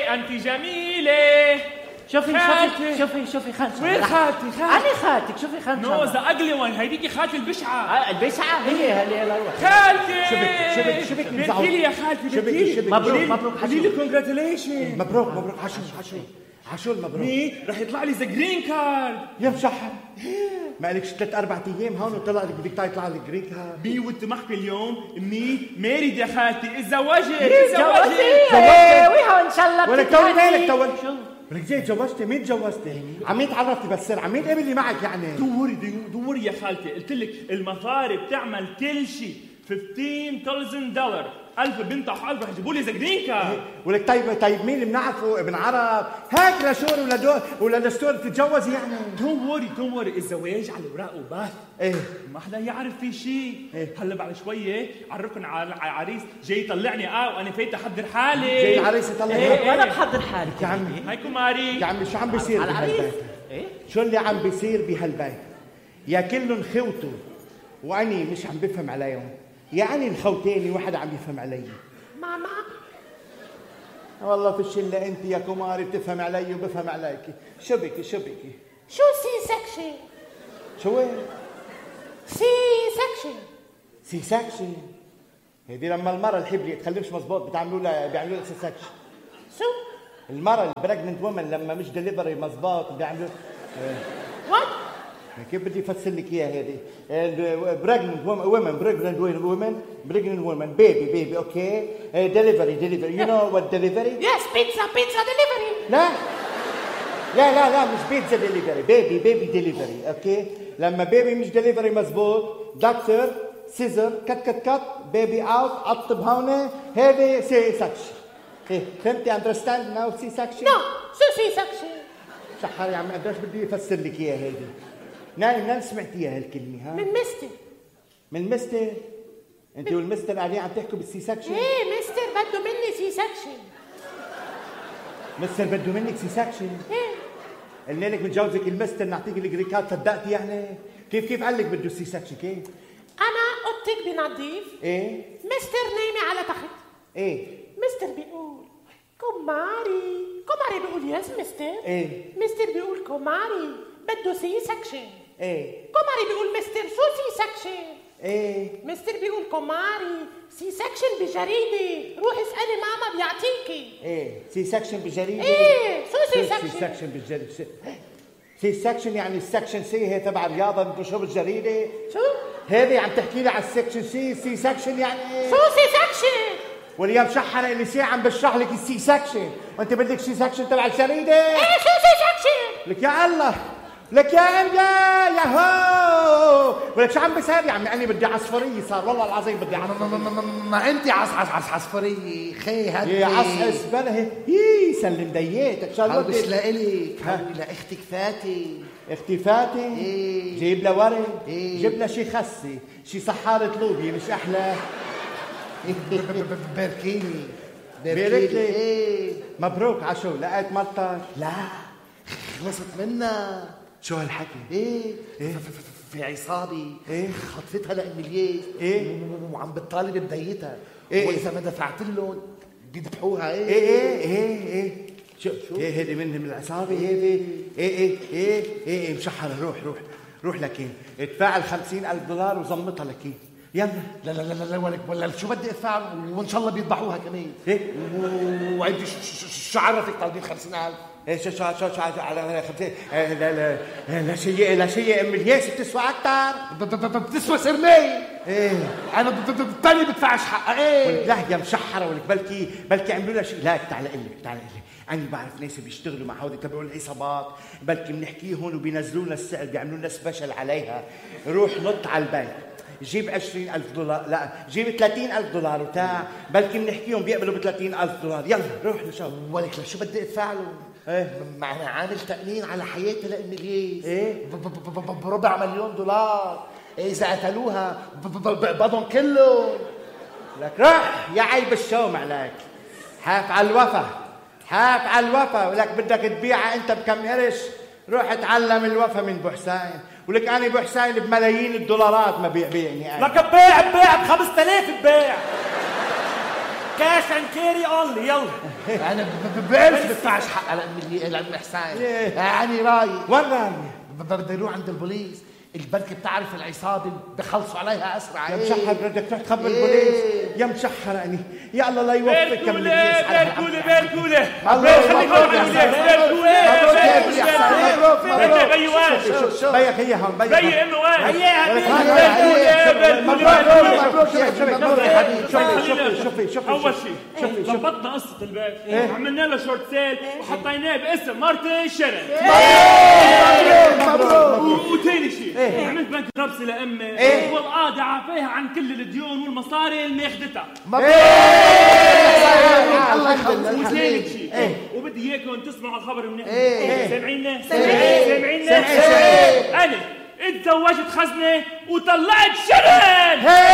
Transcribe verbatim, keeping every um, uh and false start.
انت جميله. شوفي شوفي شوفي شوفي خالتي. وين خالتي؟ أنا خالتك. شوفي خالتي. نو ذا اجلي وان، هيديكي خالتي البشعه. آه البشعه هي هي هلا خالتي. شبك شبك شبك بنتي لي يا خالتي، شبك شبك. مبروك مبروك قولي لي كونجراتيليشن. مبروك مبروك. عشو عشو عشو المبروك. مي رح يطلع لي ذا جرين كارد. يا مشحر ما لكش ثلاث اربع ايام هون وطلع لك بدك يطلع لك جرين كارد. مي وانت محكي اليوم مي ماريد يا خالتي. اتزوجت اتزوجت. ويها ان شاء الله. ولك توني مالك تول ولك زي تزوجتي. مين تزوجتي؟ عمين تعرفتي بالسر؟ عمين قبل اللي معك يعني؟ دوري دوري يا خالتي، قلت لك المصاري بتعمل كل شيء. خمسة آلاف دولار ألف بنت حلب رح يجيبوا لي ذا جرين كارد. ولك طيب طيب مين اللي بنعرفه ابن عرب هيك لشور ولا دو ولا دستور تتجوز يعني؟ دون وري دون وري الزواج على الوراق وبس. ايه ما حدا يعرف في شيء. إيه؟ هلا بعد شويه عرفكم على عريس جاي يطلعني اه وانا فايت احضر حالي. جاي عريس يطلع إيه انا بحضر حالي يا عمي. هاي كماري. يا عمي شو عم بيصير بهالبيت؟ ايه شو اللي عم بيصير بهالبيت؟ يا كلهم خوتوا واني مش عم بفهم عليهم، يعني الخوتين واحد عم يفهم علي. ماما والله فيش الا انت يا كماري بتفهم علي وبفهم عليكي. شو بكي شو بكي؟ شو سي سكشن؟ شو وين؟ سي سكشن. سي سكشن هذه لما المرة الحبلة تخليش مزبوط بتعملوا لها بيعملوا لها سي سكشن. شو؟ المرة البريجننت وومن لما مش دليفري مزبوط بيعملوا وات؟ كيف بدي افسر لك اياها هذه؟ بريجننت وومن بريجننت وومن بريجننت وومن بيبي بيبي اوكي دليفري دليفري يو نو وات دليفري؟ يس بيتزا بيتزا دليفري. لا لا لا لا مش بيتزا دليفري، بيبي بيبي دليفري اوكي. لما بيبي مش دليفري مزبوط دكتور سيزر كت كت كت بيبي اوت عطب هون هذه سي سكشن. ايه فهمتي اندرستاند ناو سي سكشن؟ نو شو سي سكشن؟ شحر يا عمي قديش بدي افسر لك اياها هذه؟ نايم نايم سمعتيها هالكلمه ها؟ من مستر. من مستر؟ انت والمستر قاعدين عم تحكوا بالسي سكشن؟ ايه مستر بده مني سي سكشن. مستر بده منك سي سكشن؟ ايه قلنا لك بنجوزك المستر نعطيك الجريكات صدقتي يعني؟ كيف كيف قال لك بده سي سكشن كيف؟ انا اوضتك بنظيف. ايه؟ مستر نايمه على تحت. ايه؟ مستر بيقول كماري. كماري بيقول يس مستر. ايه؟ مستر بيقول كماري بده سي سكشن. ايه؟ كماري بيقول مستر شو سي سكشن؟ ايه؟ مستر بيقول كماري سي سكشن بجريدة، روحي اسألي ماما بيعطيكي. ايه؟ سي سكشن بجريدة؟ ايه شو سي سي سكشن؟ سكشن بالجريدة. سي سكشن يعني السكشن سي هي تبع الرياضة انتو شو بالجريدة؟ شو؟ هذه عم تحكي لي على السكشن سي. سي سكشن يعني شو سي سكشن؟ واليوم شحرة اللي سي عم بشرح لك السي سكشن وانت بدك سي سكشن تبع الجريدة؟ ايه شو سي سكشن؟ لك يا الله لك يا امجا يا هو ولك شو عم بيصير يا عمي؟ انا بدي عصفوريه صار والله العظيم بدي عصفوريه. ما انت عص عص عص عصفوريه خي هدي يا عص زباله هي سلم دياتك شو هذا مش لإلك هذه لاختك فاتي. اختي فاتي؟ ايه جيب لها ورد؟ ايه جيب لها شي خسي شي صحارة لوبيا مش احلى؟ باركيني بارك لي. ايه مبروك عشو لقيت مرتك؟ لا خلصت منا. شو هالحكي؟ ايه, إيه؟ في عصابي ايه خطفتها لإميلياس ايه وعم بتطالب بديتها إيه؟ واذا ما دفعت لهم بيذبحوها. ايه ايه ايه ايه شو شو ايه هذه من من العصابه هذه؟ ايه ايه ايه ايه ايه مشحره روح روح روح لكين ادفع ال خمسين ألف دولار وظمتها لكين يلا. لا لا لا لا ولك ولا شو بدي ادفع وان شاء الله بيذبحوها كمان. ايه وعندي شو عرفك طالبين خمسين ألف؟ ايه شو شو شو شو على خمسين؟ لا لا لا شيء لا شيء ام الياس بتسوى اكثر. بتسوى سرمي. ايه انا بالتالي بدفعش حقها. ايه لا يا مشحره ولك بلكي بلكي عملوا لها شيء. لا تعال اقول لك تعال اقول لك انا بعرف ناس بيشتغلوا مع هودي تبعوا العصابات بلكي بنحكيهم وبينزلوا لنا السعر بيعملوا لنا سبيشل عليها. روح نط على البنك جيب عشرين ألف دولار لا جيب ثلاثين ألف دولار وتاع بلكي بنحكيهم بيقبلوا ب ثلاثين ألف دولار. يلا روح نشوف. ولك شو بدي ادفع له؟ ايه معنا عامل تأمين على حياتي لإميليس. ايه بربع مليون دولار. اذا قتلوها بقبضهم كلهم. لك روح يا عيب الشوم عليك. حاف على الوفا حاف على الوفا ولك بدك تبيعها انت بكم قرش. روح اتعلم الوفا من ابو حسين ولك انا ابو حسين بملايين الدولارات ما بيع بيعني. لك ببيع ببيع ب خمسة آلاف ببيع. كاش اند كيري اونلي يلا. انا بعرف بدفعش حق لأم حسين. يعني رايي وين رايي؟ بدي اروح عند البوليس، البنك بتعرف العصابه بخلصوا عليها اسرع. يا مشحر بدك تروح تخبر البوليس. يا مشحر يعني يا الله لا يوفقك يا بيركولة بيركولة بيركولة الله بيركولة بيركولة بيي واش بيك هي هون بيك بيي انه واش هياها مبروك يا حبيبي. شوفي شوفي شوفي اول شيء ظبطنا قصة البيت وعملنا له شورت سيل وحطيناه باسم مرتي شيرين. وثاني شيء عملت بنك ربسي لامي والقاضي عافاها عن كل الديون والمصاري اللي اخذتها. الله يخليك. وثالث شيء وبدي اياكم تسمعوا الخبر منيح. سامعيننا سامعيننا انا اتزوجت خزنه وطلعت شيرين.